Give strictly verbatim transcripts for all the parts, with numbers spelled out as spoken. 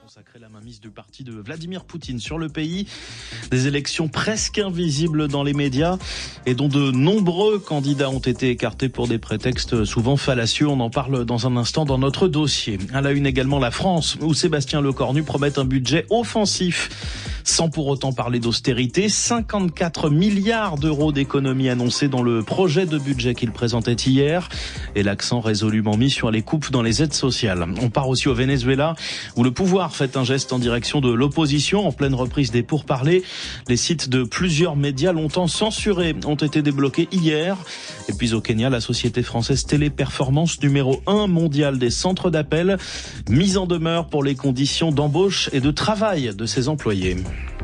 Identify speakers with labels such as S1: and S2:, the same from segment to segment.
S1: consacré la mainmise du parti de Vladimir Poutine sur le pays. Des élections presque invisibles dans les médias et dont de nombreux candidats ont été écartés pour des prétextes souvent fallacieux. On en parle dans un instant dans notre dossier. À la une également la France, où Sébastien Lecornu promet un budget offensif. Sans pour autant parler d'austérité, cinquante-quatre milliards d'euros d'économies annoncées dans le projet de budget qu'il présentait hier et l'accent résolument mis sur les coupes dans les aides sociales. On part aussi au Venezuela où le pouvoir fait un geste en direction de l'opposition en pleine reprise des pourparlers. Les sites de plusieurs médias longtemps censurés ont été débloqués hier. Et puis au Kenya, la société française Téléperformance, numéro un mondial des centres d'appel, mise en demeure pour les conditions d'embauche et de travail de ses employés.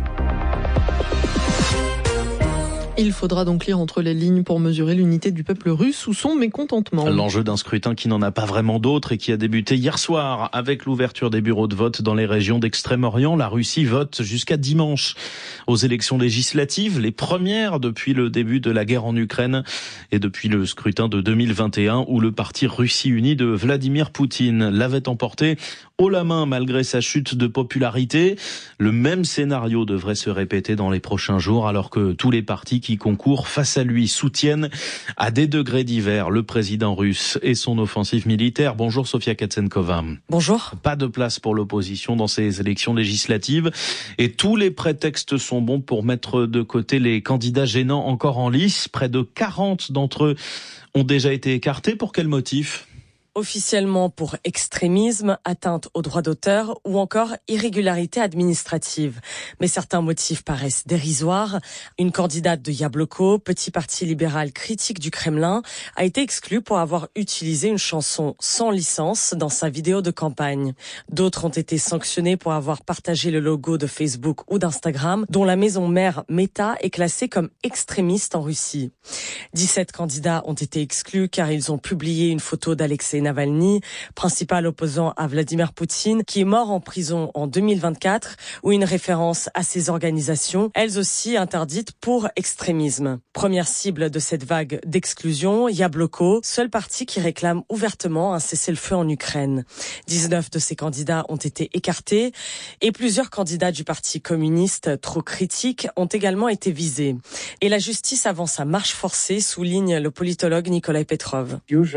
S2: Il faudra donc lire entre les lignes pour mesurer l'unité du peuple russe ou son mécontentement.
S1: L'enjeu d'un scrutin qui n'en a pas vraiment d'autre et qui a débuté hier soir avec l'ouverture des bureaux de vote dans les régions d'Extrême-Orient. La Russie vote jusqu'à dimanche aux élections législatives, les premières depuis le début de la guerre en Ukraine et depuis le scrutin de deux mille vingt et un où le parti Russie Unie de Vladimir Poutine l'avait emporté haut la main malgré sa chute de popularité. Le même scénario devrait se répéter dans les prochains jours alors que tous les partis qui concourent face à lui soutiennent à des degrés divers le président russe et son offensive militaire. Bonjour Sofia Katsenkova.
S3: Bonjour.
S1: Pas de place pour l'opposition dans ces élections législatives et tous les prétextes sont bons pour mettre de côté les candidats gênants encore en lice. Près de quarante d'entre eux ont déjà été écartés. Pour quel motif ?
S3: Officiellement pour extrémisme, atteinte aux droits d'auteur ou encore irrégularité administrative. Mais certains motifs paraissent dérisoires. Une candidate de Yabloko, petit parti libéral critique du Kremlin, a été exclue pour avoir utilisé une chanson sans licence dans sa vidéo de campagne. D'autres ont été sanctionnés pour avoir partagé le logo de Facebook ou d'Instagram, dont la maison mère Meta est classée comme extrémiste en Russie. dix-sept candidats ont été exclus car ils ont publié une photo d'Alexei Navalny, principal opposant à Vladimir Poutine, qui est mort en prison en deux mille vingt-quatre, ou une référence à ces organisations, elles aussi interdites pour extrémisme. Première cible de cette vague d'exclusion, Yabloko, seul parti qui réclame ouvertement un cessez-le-feu en Ukraine. dix-neuf de ces candidats ont été écartés et plusieurs candidats du parti communiste trop critiques ont également été visés. Et la justice avance à marche forcée, souligne le politologue Nikolai Petrov.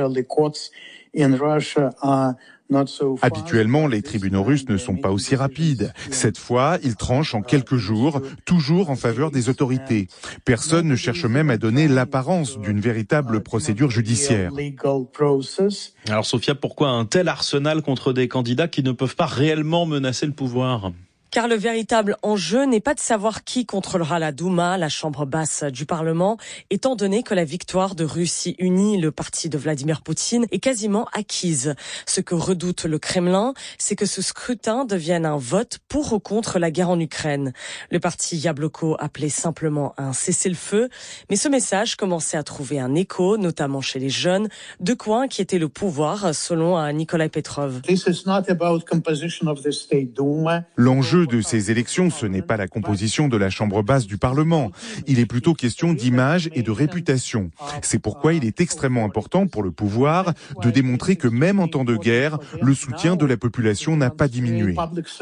S4: Habituellement, les tribunaux russes ne sont pas aussi rapides. Cette fois, ils tranchent en quelques jours, toujours en faveur des autorités. Personne ne cherche même à donner l'apparence d'une véritable procédure judiciaire.
S1: Alors Sofia, pourquoi un tel arsenal contre des candidats qui ne peuvent pas réellement menacer le pouvoir ?
S3: Car le véritable enjeu n'est pas de savoir qui contrôlera la Douma, la chambre basse du Parlement, étant donné que la victoire de Russie Unie, le parti de Vladimir Poutine, est quasiment acquise. Ce que redoute le Kremlin, c'est que ce scrutin devienne un vote pour ou contre la guerre en Ukraine. Le parti Yabloko appelait simplement à un cessez-le-feu, mais ce message commençait à trouver un écho, notamment chez les jeunes, de quoi inquiéter le pouvoir, selon Nikolai Petrov.
S4: L'enjeu de ces élections, ce n'est pas la composition de la chambre basse du Parlement. Il est plutôt question d'image et de réputation. C'est pourquoi il est extrêmement important pour le pouvoir de démontrer que même en temps de guerre, le soutien de la population n'a pas diminué.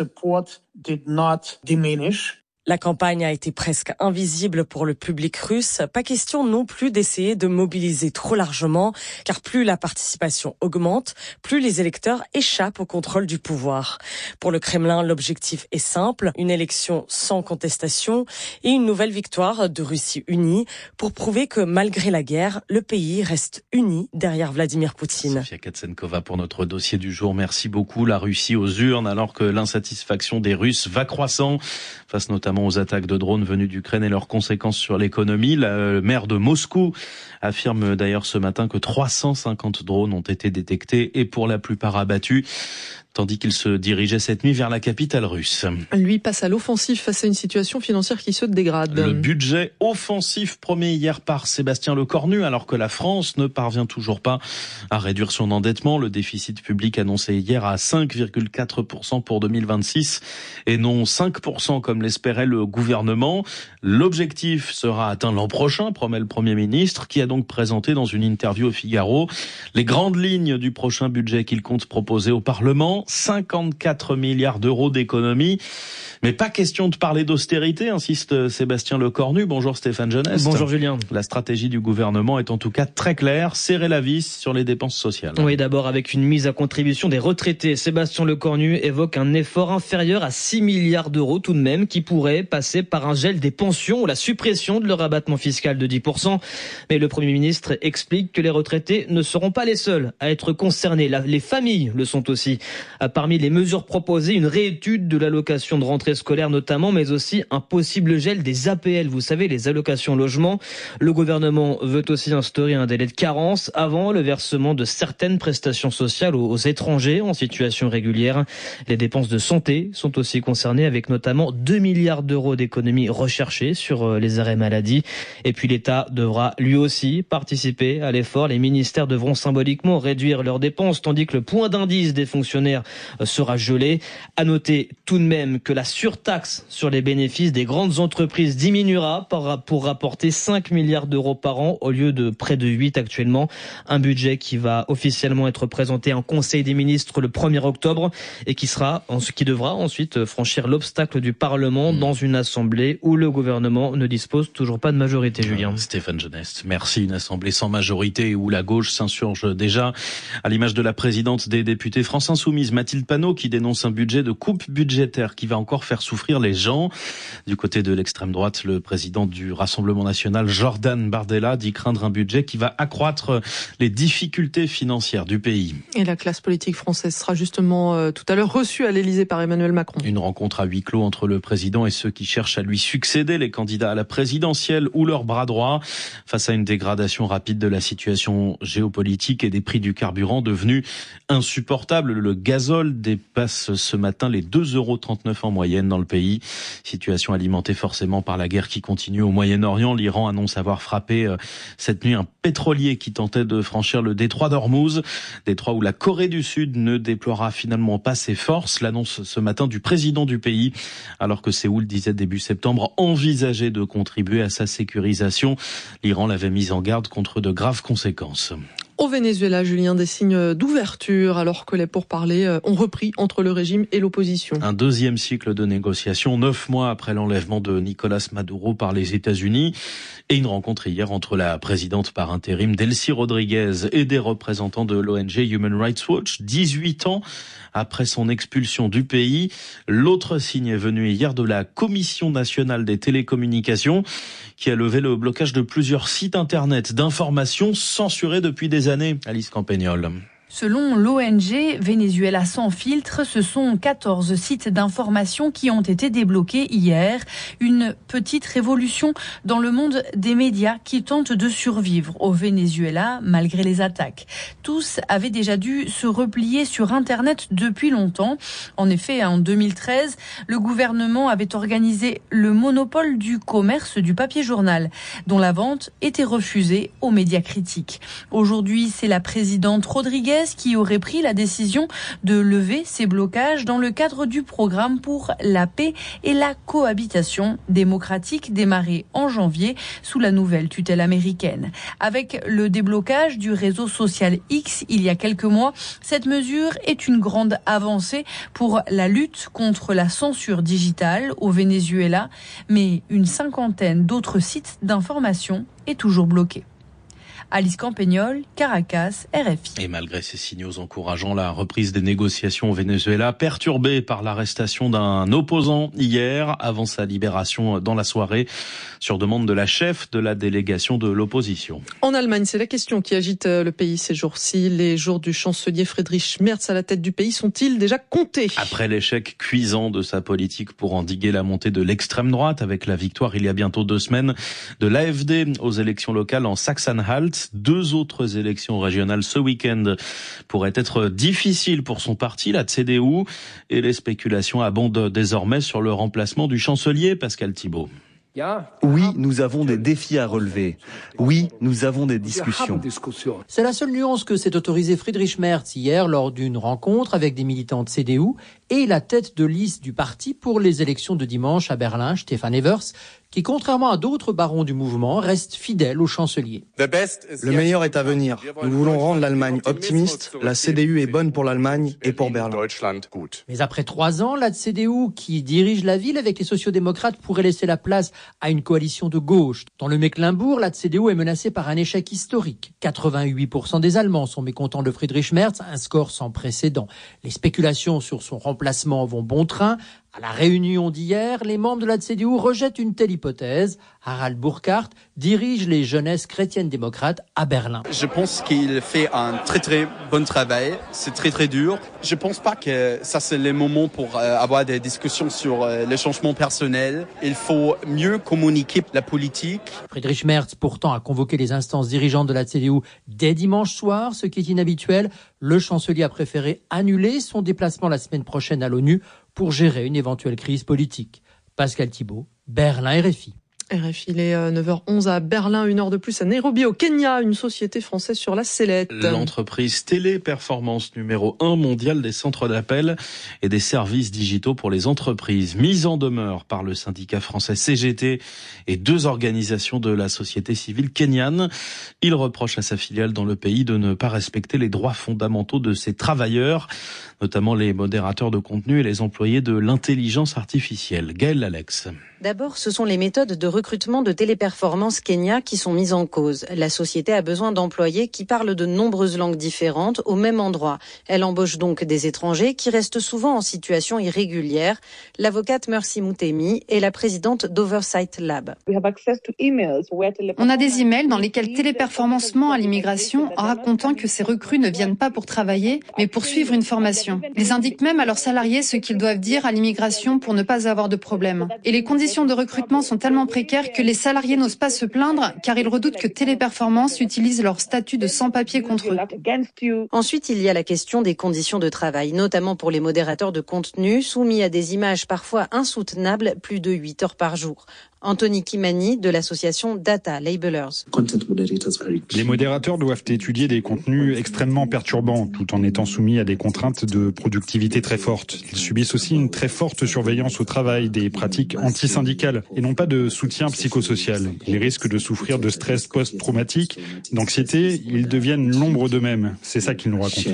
S3: La campagne a été presque invisible pour le public russe. Pas question non plus d'essayer de mobiliser trop largement, car plus la participation augmente, plus les électeurs échappent au contrôle du pouvoir. Pour le Kremlin, l'objectif est simple, une élection sans contestation et une nouvelle victoire de Russie unie pour prouver que malgré la guerre, le pays reste uni derrière Vladimir Poutine.
S1: Sofia Katsenkova pour notre dossier du jour. Merci beaucoup. La Russie aux urnes alors que l'insatisfaction des Russes va croissant face notamment aux attaques de drones venues d'Ukraine et leurs conséquences sur l'économie. Le maire de Moscou affirme d'ailleurs ce matin que trois cent cinquante drones ont été détectés et pour la plupart abattus, tandis qu'il se dirigeait cette nuit vers la capitale russe.
S2: Lui passe à l'offensive face à une situation financière qui se dégrade.
S1: Le budget offensif promis hier par Sébastien Lecornu, alors que la France ne parvient toujours pas à réduire son endettement. Le déficit public annoncé hier à cinq virgule quatre pour cent pour deux mille vingt-six et non cinq pour cent comme l'espérait gérer le gouvernement. L'objectif sera atteint l'an prochain, promet le Premier ministre, qui a donc présenté dans une interview au Figaro les grandes lignes du prochain budget qu'il compte proposer au Parlement. cinquante-quatre milliards d'euros d'économies. Mais pas question de parler d'austérité, insiste Sébastien Lecornu. Bonjour Stéphane Genest.
S5: Bonjour Julien.
S1: La stratégie du gouvernement est en tout cas très claire, serrer la vis sur les dépenses sociales.
S5: Oui, d'abord avec une mise à contribution des retraités. Sébastien Lecornu évoque un effort inférieur à six milliards d'euros tout de même, qui pourrait passer par un gel des pensions ou la suppression de leur abattement fiscal de dix pour cent. Mais le Premier ministre explique que les retraités ne seront pas les seuls à être concernés. Les familles le sont aussi. Parmi les mesures proposées, une réétude de l'allocation de rentrée scolaire notamment, mais aussi un possible gel des A P L, vous savez, les allocations logement. Le gouvernement veut aussi instaurer un délai de carence avant le versement de certaines prestations sociales aux étrangers en situation régulière. Les dépenses de santé sont aussi concernées, avec notamment deux milliards d'euros d'économies recherchées sur les arrêts maladie. Et puis l'État devra lui aussi participer à l'effort. Les ministères devront symboliquement réduire leurs dépenses, tandis que le point d'indice des fonctionnaires sera gelé. À noter tout de même que la surtaxe sur les bénéfices des grandes entreprises diminuera pour rapporter cinq milliards d'euros par an au lieu de près de huit actuellement. Un budget qui va officiellement être présenté en Conseil des ministres le premier octobre et qui sera, qui devra ensuite franchir l'obstacle du Parlement dans une assemblée où le gouvernement ne dispose toujours pas de majorité, Julien.
S1: Stéphane Genest, merci. Une assemblée sans majorité où la gauche s'insurge déjà, à l'image de la présidente des députés France Insoumise, Mathilde Panot, qui dénonce un budget de coupe budgétaire qui va encore faire souffrir les gens. Du côté de l'extrême droite, le président du Rassemblement national, Jordan Bardella, dit craindre un budget qui va accroître les difficultés financières du pays.
S2: Et la classe politique française sera justement euh, tout à l'heure reçue à l'Élysée par Emmanuel Macron.
S1: Une rencontre à huis clos entre le président et ceux qui cherchent à lui succéder, les candidats à la présidentielle ou leur bras droit, face à une dégradation rapide de la situation géopolitique et des prix du carburant devenus insupportables. Le gazole dépasse ce matin les deux euros trente-neuf en moyenne dans le pays. Situation alimentée forcément par la guerre qui continue au Moyen-Orient. L'Iran annonce avoir frappé cette nuit un pétrolier qui tentait de franchir le détroit d'Ormuz, détroit où la Corée du Sud ne déploiera finalement pas ses forces. L'annonce ce matin du président du pays, alors que Séoul disait début septembre envisager de contribuer à sa sécurisation. L'Iran l'avait mise en garde contre de graves conséquences.
S2: Au Venezuela, Julien, des signes d'ouverture alors que les pourparlers ont repris entre le régime et l'opposition.
S1: Un deuxième cycle de négociations, neuf mois après l'enlèvement de Nicolás Maduro par les États-Unis, et une rencontre hier entre la présidente par intérim Delcy Rodriguez et des représentants de l'O N G Human Rights Watch, dix-huit ans après son expulsion du pays. L'autre signe est venu hier de la Commission nationale des télécommunications, qui a levé le blocage de plusieurs sites internet d'information censurés depuis des années. Alice Campagnol.
S6: Selon l'O N G Venezuela sans filtre, ce sont quatorze sites d'information qui ont été débloqués hier. Une petite révolution dans le monde des médias qui tentent de survivre au Venezuela malgré les attaques. Tous avaient déjà dû se replier sur Internet depuis longtemps. En effet, en deux mille treize, le gouvernement avait organisé le monopole du commerce du papier journal, dont la vente était refusée aux médias critiques. Aujourd'hui, c'est la présidente Rodriguez qui aurait pris la décision de lever ces blocages dans le cadre du programme pour la paix et la cohabitation démocratique démarré en janvier sous la nouvelle tutelle américaine. Avec le déblocage du réseau social X il y a quelques mois, cette mesure est une grande avancée pour la lutte contre la censure digitale au Venezuela, mais une cinquantaine d'autres sites d'information est toujours bloquée. Alice Campagnol, Caracas, R F I.
S1: Et malgré ces signaux encourageants, la reprise des négociations au Venezuela, perturbée par l'arrestation d'un opposant hier, avant sa libération dans la soirée, sur demande de la chef de la délégation de l'opposition.
S2: En Allemagne, c'est la question qui agite le pays ces jours-ci. Les jours du chancelier Friedrich Merz à la tête du pays sont-ils déjà comptés ?
S1: Après l'échec cuisant de sa politique pour endiguer la montée de l'extrême droite, avec la victoire il y a bientôt deux semaines de l'A F D aux élections locales en Saxe-Anhalt, deux autres élections régionales ce week-end pourraient être difficiles pour son parti, la C D U, et les spéculations abondent désormais sur le remplacement du chancelier Pascal Thibault.
S7: Oui, nous avons des défis à relever. Oui, nous avons des discussions.
S8: C'est la seule nuance que s'est autorisé Friedrich Merz hier lors d'une rencontre avec des militants de C D U et la tête de liste du parti pour les élections de dimanche à Berlin, Stefan Evers, qui, contrairement à d'autres barons du mouvement, reste fidèle au chancelier.
S9: Le meilleur est à venir. Nous voulons rendre l'Allemagne optimiste. La C D U est bonne pour l'Allemagne et pour Berlin.
S8: Mais après trois ans, la C D U, qui dirige la ville avec les sociodémocrates, pourrait laisser la place à une coalition de gauche. Dans le Mecklembourg, la C D U est menacée par un échec historique. quatre-vingt-huit pour cent des Allemands sont mécontents de Friedrich Merz, un score sans précédent. Les spéculations sur son remplacement vont bon train. À la réunion d'hier, les membres de la C D U rejettent une telle hypothèse. Harald Burkhardt dirige les jeunesses chrétiennes démocrates à Berlin.
S10: Je pense qu'il fait un très très bon travail. C'est très très dur. Je pense pas que ça c'est le moment pour euh, avoir des discussions sur euh, les changements personnels. Il faut mieux communiquer la politique.
S8: Friedrich Merz pourtant a convoqué les instances dirigeantes de la C D U dès dimanche soir, ce qui est inhabituel. Le chancelier a préféré annuler son déplacement la semaine prochaine à l'ONU pour gérer une éventuelle crise politique. Pascal Thibault, Berlin, R F I.
S2: R F I, il est neuf heures onze à Berlin, une heure de plus à Nairobi, au Kenya, une société française sur la sellette.
S1: L'entreprise Téléperformance numéro un mondiale des centres d'appel et des services digitaux pour les entreprises. Mise en demeure par le syndicat français C G T et deux organisations de la société civile kenyane. Il reproche à sa filiale dans le pays de ne pas respecter les droits fondamentaux de ses travailleurs, notamment les modérateurs de contenu et les employés de l'intelligence artificielle. Gaël Alex.
S11: D'abord, ce sont les méthodes de recrutement de Téléperformance Kenya qui sont mises en cause. La société a besoin d'employés qui parlent de nombreuses langues différentes au même endroit. Elle embauche donc des étrangers qui restent souvent en situation irrégulière. L'avocate Mercy Mutemi est la présidente d'Oversight Lab.
S12: On a des emails dans lesquels Téléperformance ment à l'immigration en racontant que ces recrues ne viennent pas pour travailler, mais pour suivre une formation. Ils indiquent même à leurs salariés ce qu'ils doivent dire à l'immigration pour ne pas avoir de problème. Et les conditions de recrutement sont tellement précaires que les salariés n'osent pas se plaindre car ils redoutent que Téléperformance utilise leur statut de sans-papier contre eux.
S11: Ensuite, il y a la question des conditions de travail, notamment pour les modérateurs de contenu, soumis à des images parfois insoutenables, plus de huit heures par jour. Anthony Kimani de l'association Data Labelers.
S13: Les modérateurs doivent étudier des contenus extrêmement perturbants tout en étant soumis à des contraintes de productivité très fortes. Ils subissent aussi une très forte surveillance au travail, des pratiques antisyndicales et non pas de soutien psychosocial. Ils risquent de souffrir de stress post-traumatique, d'anxiété, ils deviennent l'ombre d'eux-mêmes. C'est ça qu'ils nous racontent.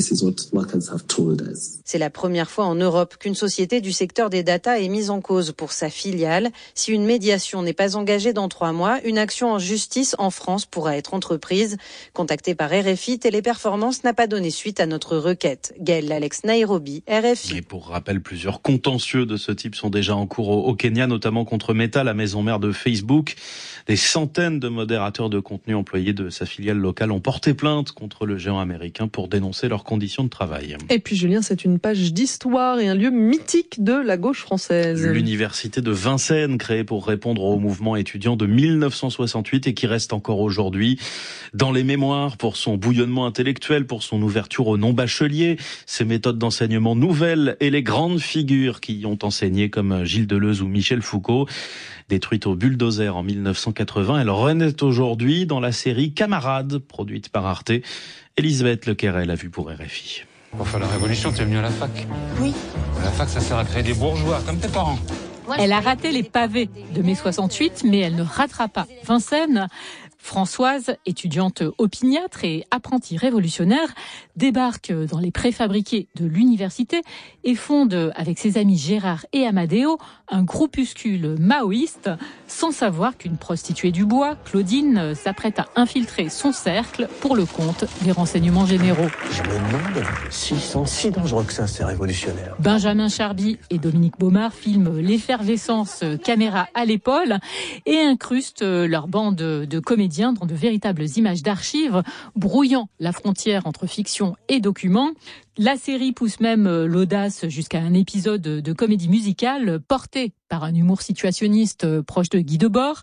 S11: C'est la première fois en Europe qu'une société du secteur des data est mise en cause pour sa filiale. Si une médiation n'est pas engagée dans trois mois, une action en justice en France pourra être entreprise. Contactée par R F I, Téléperformance n'a pas donné suite à notre requête. Gaël Alex, Nairobi, R F I.
S1: Et pour rappel, plusieurs contentieux de ce type sont déjà en cours au Kenya, notamment contre Meta, la maison mère de Facebook. Des centaines de modérateurs de contenu employés de sa filiale locale ont porté plainte contre le géant américain pour dénoncer leurs conditions de travail.
S2: Et puis Julien, c'est une page d'histoire et un lieu mythique de la gauche française.
S1: L'université de Vincennes, créée pour répondre au mouvement étudiant de mille neuf cent soixante-huit et qui reste encore aujourd'hui dans les mémoires pour son bouillonnement intellectuel, pour son ouverture aux non-bacheliers, ses méthodes d'enseignement nouvelles et les grandes figures qui y ont enseigné comme Gilles Deleuze ou Michel Foucault. Détruite au bulldozer en mille neuf cent quatre-vingts, elle renaît aujourd'hui dans la série Camarades, produite par Arte. Elisabeth Lequerel a vu pour R F I.
S14: Pour faire la révolution, tu es venu à la fac.
S15: Oui.
S14: À la fac, ça sert à créer des bourgeois, comme tes parents.
S15: Elle a raté les pavés de mai soixante-huit, mais elle ne ratera pas Vincennes. Françoise, étudiante opiniâtre et apprentie révolutionnaire, débarque dans les préfabriqués de l'université et fonde avec ses amis Gérard et Amadeo un groupuscule maoïste, sans savoir qu'une prostituée du bois, Claudine, s'apprête à infiltrer son cercle pour le compte des renseignements généraux.
S16: Je me demande s'ils sont si dangereux que ça, ces révolutionnaires.
S15: Benjamin Charby et Dominique Baumard filment l'effervescence caméra à l'épaule et incrustent leur bande de comédiens dans de véritables images d'archives, brouillant la frontière entre fiction et document. La série pousse même l'audace jusqu'à un épisode de comédie musicale porté par un humour situationniste proche de Guy Debord.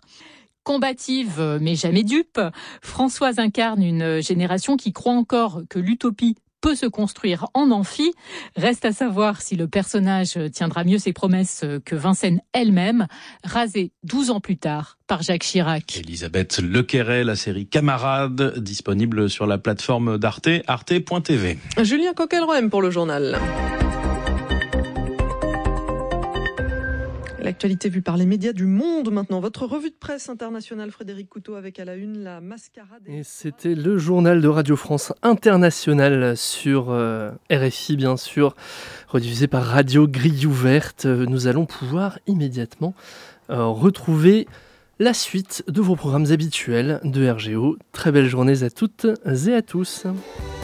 S15: Combative mais jamais dupe, Françoise incarne une génération qui croit encore que l'utopie peut se construire en amphi. Reste à savoir si le personnage tiendra mieux ses promesses que Vincennes elle-même, rasée douze ans plus tard par Jacques Chirac.
S1: Elisabeth Lequerret, la série Camarades, disponible sur la plateforme d'Arte, arte point t v.
S2: Julien Coquelroem pour le journal. L'actualité vue par les médias du monde maintenant. Votre revue de presse internationale, Frédéric Couteau, avec à la une la mascarade.
S17: Et c'était le journal de Radio France Internationale sur euh, R F I, bien sûr, rediffusé par Radio Grille Ouverte. Nous allons pouvoir immédiatement euh, retrouver la suite de vos programmes habituels de R G O. Très belles journées à toutes et à tous.